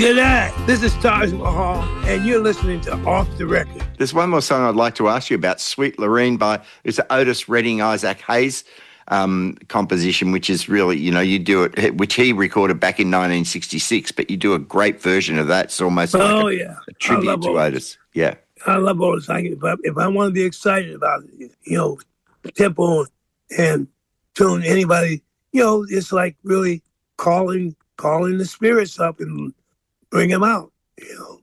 G'day, this is Taj Mahal, and you're listening to Off the Record. There's one more song I'd like to ask you about, Sweet Lorraine it's Otis Redding, Isaac Hayes composition, which is really, you do it, which he recorded back in 1966, but you do a great version of that. It's almost like a tribute to Otis. Yeah. I love Otis. If I want to be excited about it, tempo and tune, anybody, it's like really calling the spirits up and bring them out,